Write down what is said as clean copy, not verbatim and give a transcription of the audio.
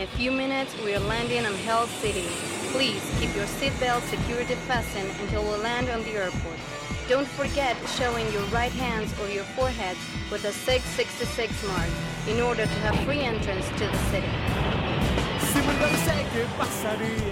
a few minutes, we are landing on Hell City. Please keep your seatbelt securely fastened until we land on the airport. Don't forget showing your right hands or your foreheads with a 666 mark in order to have free entrance to the city. Si vuelvo sé qué pasaría.